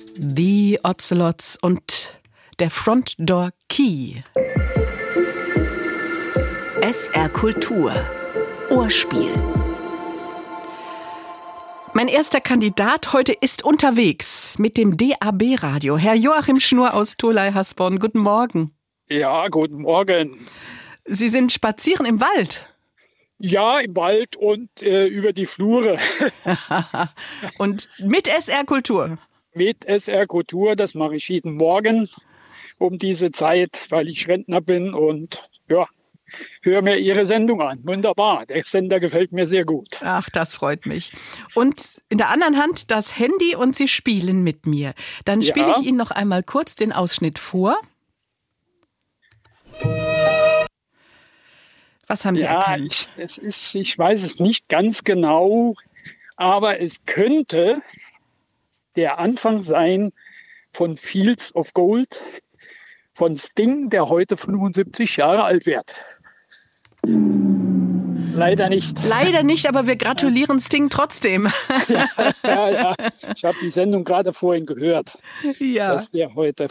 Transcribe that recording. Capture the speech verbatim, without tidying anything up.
The Ocelots und der Front Door Key. S R Kultur. Ohrspiel. Mein erster Kandidat heute ist unterwegs mit dem D A B-Radio. Herr Joachim Schnur aus Tholey-Hasborn, guten Morgen. Ja, guten Morgen. Sie sind spazieren im Wald. Ja, im Wald und äh, über die Flure. Und mit S R Kultur? Mit S R Kultur, das mache ich jeden Morgen um diese Zeit, weil ich Rentner bin und ja, höre mir Ihre Sendung an. Wunderbar, der Sender gefällt mir sehr gut. Ach, das freut mich. Und in der anderen Hand das Handy und Sie spielen mit mir. Dann spiele Ja. ich Ihnen noch einmal kurz den Ausschnitt vor. Was haben Sie Ja, erkannt? ich, es ist, ich weiß es nicht ganz genau, aber es könnte der Anfang sein von Fields of Gold von Sting, der heute fünfundsiebzig Jahre alt wird. Leider nicht. Leider nicht, aber wir gratulieren Sting trotzdem. Ja, ja. Ich habe die Sendung gerade vorhin gehört, Ja. dass der heute